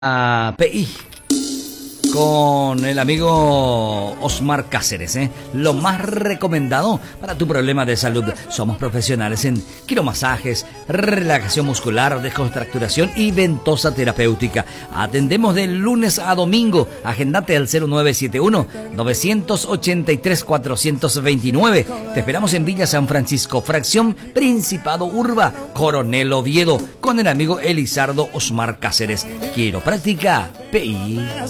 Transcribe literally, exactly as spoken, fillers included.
a P I con el amigo Osmar Cáceres, ¿eh? Lo más recomendado para tu problema de salud. Somos profesionales en quiromasajes, relajación muscular, descontracturación y ventosa terapéutica. Atendemos de lunes a domingo. Agendate al cero nueve siete uno, nueve ocho tres, cuatro dos nueve. Te esperamos en Villa San Francisco, fracción Principado Urba, Coronel Oviedo, con el amigo Elizardo Osmar Cáceres. Quiropráctica P I.